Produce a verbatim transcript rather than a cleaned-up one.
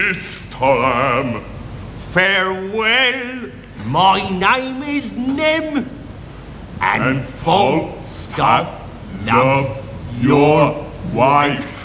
Islam. Farewell, my name is Nem, and, And Falstaff love your wife.